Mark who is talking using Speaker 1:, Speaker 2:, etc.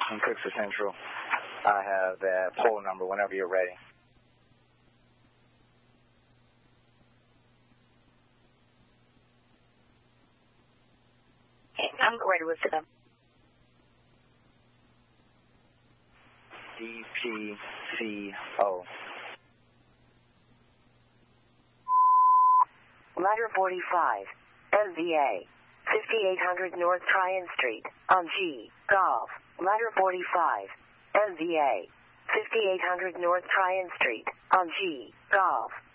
Speaker 1: in Cooksville Central. I have that poll number whenever you're ready.
Speaker 2: I'm ready with them.
Speaker 1: DPCO.
Speaker 2: Ladder 45, MVA, 5800 North Tryon Street, on G, Golf. Ladder 45, MVA, 5800 North Tryon Street, on G, Golf.